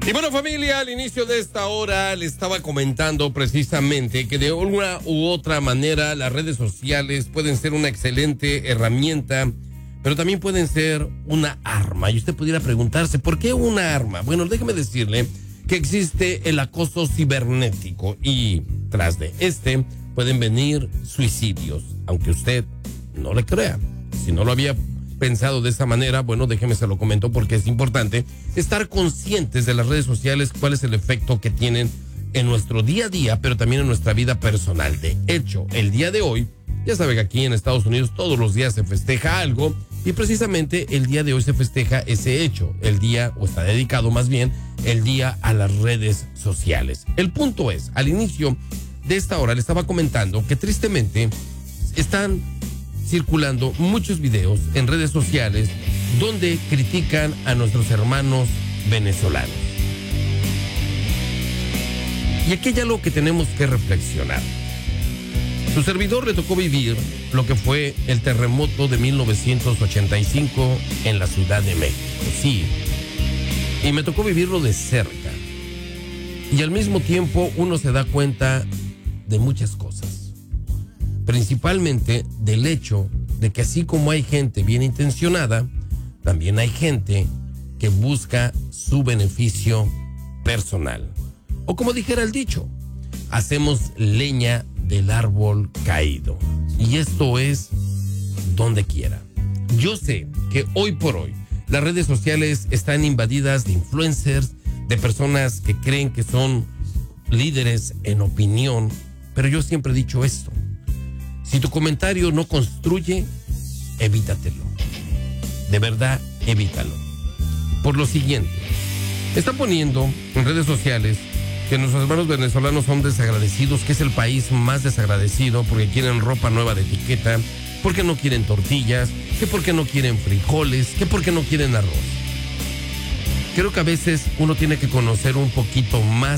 Y bueno, familia, al inicio de esta hora le estaba comentando precisamente que de una u otra manera las redes sociales pueden ser una excelente herramienta, pero también pueden ser una arma. Y usted pudiera preguntarse, ¿por qué una arma? Bueno, déjeme decirle que existe el acoso cibernético y tras de pueden venir suicidios, aunque usted no le crea. Si no lo había pensado de esa manera, bueno, déjeme se lo comento porque es importante estar conscientes de las redes sociales, cuál es el efecto que tienen en nuestro día a día, pero también en nuestra vida personal. De hecho, el día de hoy, ya sabe que aquí en Estados Unidos todos los días se festeja algo y precisamente el día de hoy se festeja ese hecho, el día, o está dedicado más bien, el día a las redes sociales. El punto es, al inicio de esta hora le estaba comentando que tristemente están circulando muchos videos en redes sociales donde critican a nuestros hermanos venezolanos. Y aquí hay algo que tenemos que reflexionar. Su servidor le tocó vivir lo que fue el terremoto de 1985 en la Ciudad de México. Sí, y me tocó vivirlo de cerca. Y al mismo tiempo uno se da cuenta de muchas cosas. Principalmente del hecho de que así como hay gente bien intencionada, también hay gente que busca su beneficio personal. O como dijera el dicho, hacemos leña del árbol caído. Y esto es donde quiera. Yo sé que hoy por hoy las redes sociales están invadidas de influencers, de personas que creen que son líderes en opinión, pero yo siempre he dicho esto. Si tu comentario no construye, evítatelo. De verdad, evítalo. Por lo siguiente, están poniendo en redes sociales que nuestros hermanos venezolanos son desagradecidos, que es el país más desagradecido porque quieren ropa nueva de etiqueta, porque no quieren tortillas, que porque no quieren frijoles, que porque no quieren arroz. Creo que a veces uno tiene que conocer un poquito más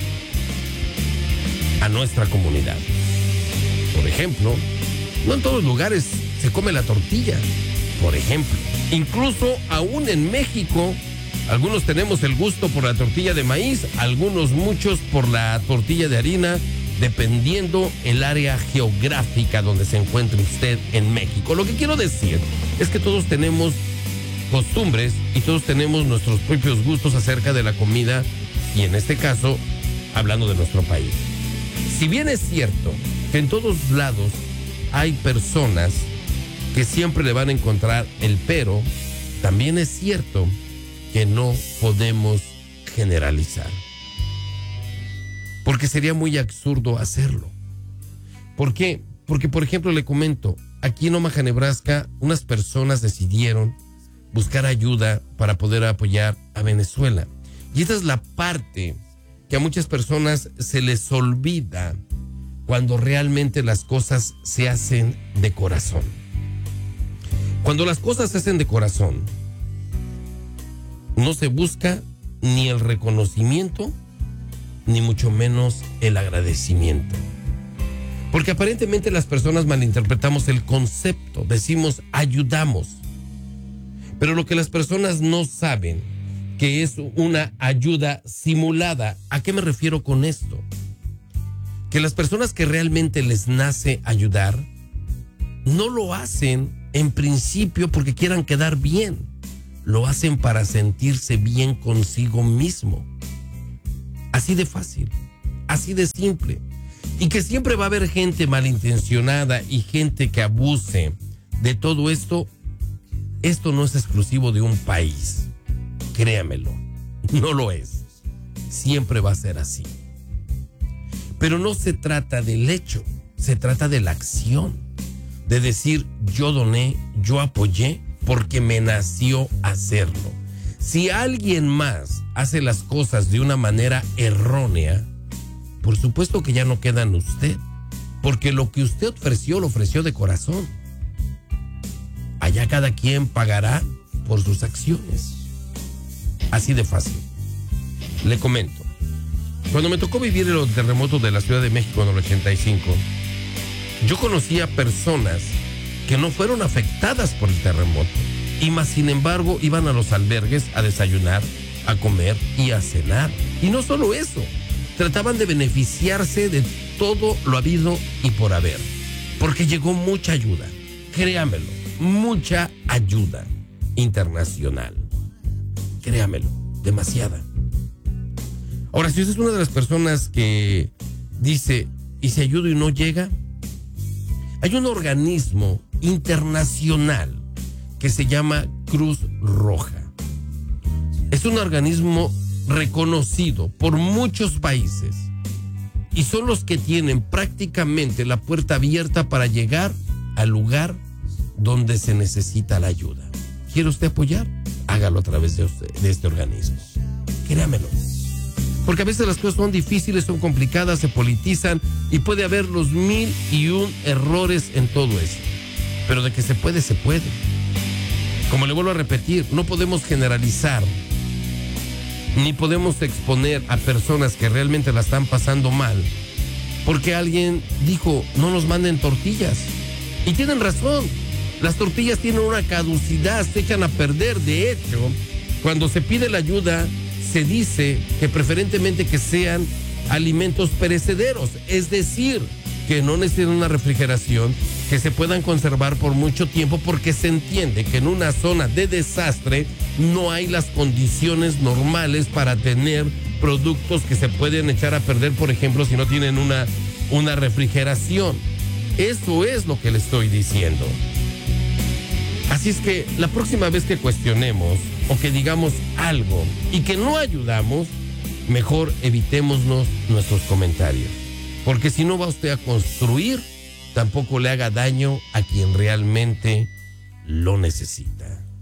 a nuestra comunidad. Por ejemplo, no en todos lugares se come la tortilla. Por ejemplo, incluso aún en México, algunos tenemos el gusto por la tortilla de maíz, algunos muchos por la tortilla de harina, dependiendo el área geográfica donde se encuentre usted en México. Lo que quiero decir es que todos tenemos costumbres y todos tenemos nuestros propios gustos acerca de la comida y en este caso, hablando de nuestro país. Si bien es cierto que en todos lados hay personas que siempre le van a encontrar el pero, también es cierto que no podemos generalizar. Porque sería muy absurdo hacerlo. ¿Por qué? Porque, por ejemplo, le comento, aquí en Omaha, Nebraska, unas personas decidieron buscar ayuda para poder apoyar a Venezuela. Y esta es la parte que a muchas personas se les olvida cuando realmente las cosas se hacen de corazón. Cuando las cosas se hacen de corazón, no se busca ni el reconocimiento, ni mucho menos el agradecimiento. Porque aparentemente las personas malinterpretamos el concepto, decimos ayudamos. Pero lo que las personas no saben, que es una ayuda simulada. ¿A qué me refiero con esto? Que las personas que realmente les nace ayudar, no lo hacen en principio porque quieran quedar bien. Lo hacen para sentirse bien consigo mismo. Así de fácil, así de simple. Y que siempre va a haber gente malintencionada y gente que abuse de todo esto. Esto no es exclusivo de un país. Créamelo, no lo es. Siempre va a ser así. Pero no se trata del hecho, se trata de la acción. De decir, yo doné, yo apoyé, porque me nació hacerlo. Si alguien más hace las cosas de una manera errónea, por supuesto que ya no queda en usted, porque lo que usted ofreció, lo ofreció de corazón. Allá cada quien pagará por sus acciones. Así de fácil. Le comento. Cuando me tocó vivir el terremoto de la Ciudad de México en el 85, yo conocía personas que no fueron afectadas por el terremoto y más sin embargo iban a los albergues a desayunar, a comer y a cenar. Y no solo eso, trataban de beneficiarse de todo lo habido y por haber, porque llegó mucha ayuda, créamelo, mucha ayuda internacional, créamelo, demasiada. Ahora, si usted es una de las personas que dice, ¿y si ayudo y no llega? Hay un organismo internacional que se llama Cruz Roja. Es un organismo reconocido por muchos países y son los que tienen prácticamente la puerta abierta para llegar al lugar donde se necesita la ayuda. ¿Quiere usted apoyar? Hágalo a través de este organismo. Créamelo. Porque a veces las cosas son difíciles, son complicadas, se politizan y puede haber los 1001 errores en todo esto. Pero de que se puede, se puede. Como le vuelvo a repetir, no podemos generalizar ni podemos exponer a personas que realmente la están pasando mal porque alguien dijo, no nos manden tortillas. Y tienen razón, las tortillas tienen una caducidad, se echan a perder. De hecho, cuando se pide la ayuda, se dice que preferentemente que sean alimentos perecederos, es decir, que no necesitan una refrigeración, que se puedan conservar por mucho tiempo, porque se entiende que en una zona de desastre no hay las condiciones normales para tener productos que se pueden echar a perder, por ejemplo, si no tienen una refrigeración. Eso es lo que le estoy diciendo. Así es que la próxima vez que cuestionemos o que digamos algo y que no ayudamos, mejor evitémonos nuestros comentarios. Porque si no va usted a construir, tampoco le haga daño a quien realmente lo necesita.